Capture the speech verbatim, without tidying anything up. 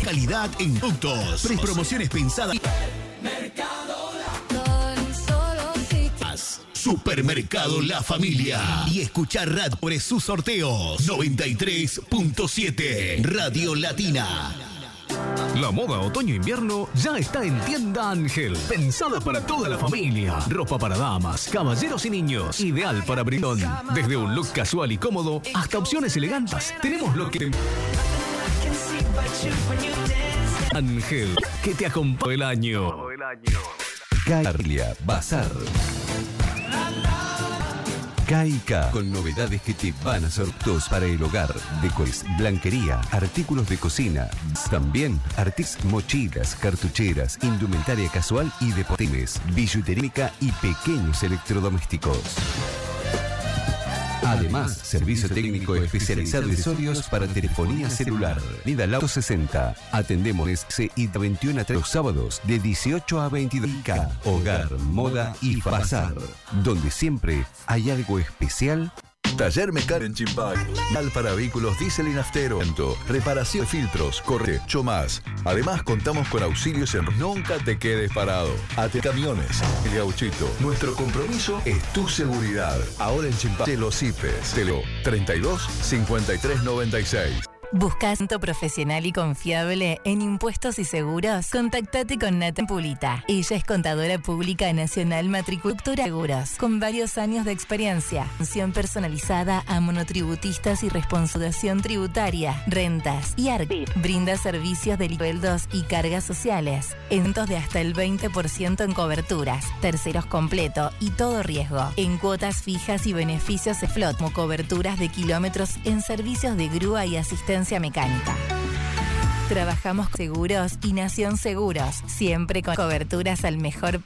calidad en productos. Tres promociones pensadas. Supermercado La Familia. Y escuchar radio sobre sus sorteos. noventa y tres punto siete Radio Latina. La moda otoño-invierno ya está en Tienda Ángel. Pensada para toda la familia. Ropa para damas, caballeros y niños. Ideal para brindón. Desde un look casual y cómodo hasta opciones elegantes. Tenemos lo que... Ángel, que te acompaña el año. Carlia Bazar. K y K, con novedades que te van a sortos para el hogar, decores, blanquería, artículos de cocina, también artis, mochilas, cartucheras, indumentaria casual y deportivos, billutería y pequeños electrodomésticos. Además, servicio técnico especializado en accesorios para telefonía celular. Vida Lauto sesenta. Atendemos C I veintiuno a tres los sábados de dieciocho a veintidós. K, hogar, moda y bazar, donde siempre hay algo especial. Taller Mecánico en Chimpac. Al para vehículos diésel y naftero. Reparación de filtros, corre, mucho más. Además, contamos con auxilios en... Nunca te quedes parado. Ate camiones. El Gauchito. Nuestro compromiso es tu seguridad. Ahora en Chimpac. Los I P E S. Telo treinta y dos, cincuenta y tres, noventa y seis. ¿Buscas un profesional y confiable en impuestos y seguros? Contactate con Natalia Pulita. Ella es contadora pública nacional matricultura seguros, con varios años de experiencia. Atención personalizada a monotributistas y responsabilización tributaria, rentas y A R C. Brinda servicios de sueldos y cargas sociales. Eventos de hasta el veinte por ciento en coberturas, terceros completo y todo riesgo. En cuotas fijas y beneficios de flot, como coberturas de kilómetros en servicios de grúa y asistencia mecánica. Trabajamos con Seguros y Nación Seguros, siempre con coberturas al mejor